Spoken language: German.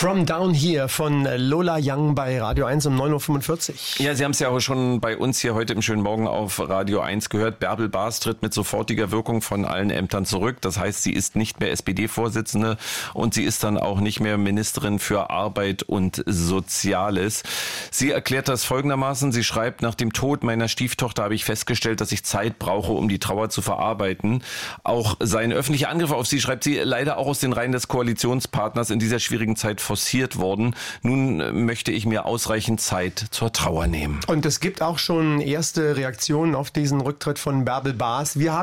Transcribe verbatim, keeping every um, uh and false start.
From Down Here von Lola Young bei Radio eins um neun Uhr fünfundvierzig. Ja, Sie haben es ja auch schon bei uns hier heute im schönen Morgen auf Radio eins gehört. Bärbel Baas tritt mit sofortiger Wirkung von allen Ämtern zurück. Das heißt, sie ist nicht mehr S P D-Vorsitzende und sie ist dann auch nicht mehr Ministerin für Arbeit und Soziales. Sie erklärt das folgendermaßen. Sie schreibt, nach dem Tod meiner Stieftochter habe ich festgestellt, dass ich Zeit brauche, um die Trauer zu verarbeiten. Auch seien öffentliche Angriffe auf sie, schreibt sie, leider auch aus den Reihen des Koalitionspartners in dieser schwierigen Zeit forciert worden. Nun möchte ich mir ausreichend Zeit zur Trauer nehmen. Und es gibt auch schon erste Reaktionen auf diesen Rücktritt von Bärbel Baas. Wir haben